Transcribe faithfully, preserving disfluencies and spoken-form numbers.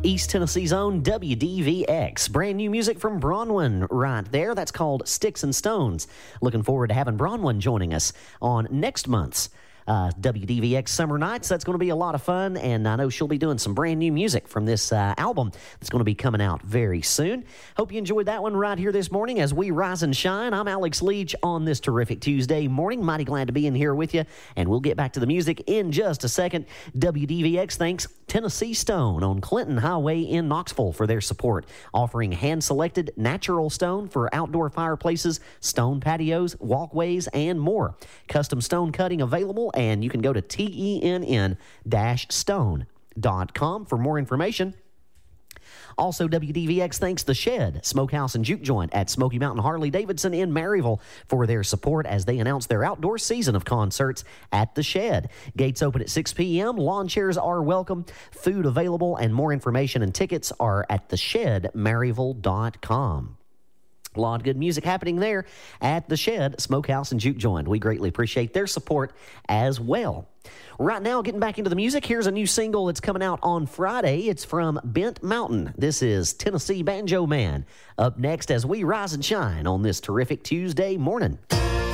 East Tennessee's own W D V X. Brand new music from Bronwyn right there. That's called Sticks and Stones. Looking forward to having Bronwyn joining us on next month's Uh, W D V X Summer Nights. That's going to be a lot of fun, and I know she'll be doing some brand new music from this uh, album that's going to be coming out very soon. Hope you enjoyed that one right here this morning as we rise and shine. I'm Alex Leach on this terrific Tuesday morning. Mighty glad to be in here with you, and we'll get back to the music in just a second. W D V X thanks Tennessee Stone on Clinton Highway in Knoxville for their support, offering hand-selected natural stone for outdoor fireplaces, stone patios, walkways, and more. Custom stone cutting available, and you can go to T E N N stone dot com for more information. Also, W D V X thanks The Shed, Smokehouse and Juke Joint at Smoky Mountain Harley-Davidson in Maryville for their support as they announce their outdoor season of concerts at The Shed. Gates open at six p.m., lawn chairs are welcome, food available, and more information and tickets are at the shed maryville dot com. A lot of good music happening there at The Shed, Smokehouse and Juke Joint. We greatly appreciate their support as well. Right now, getting back into the music, here's a new single that's coming out on Friday. It's from Bent Mountain. This is Tennessee Banjo Man. Up next as we rise and shine on this terrific Tuesday morning.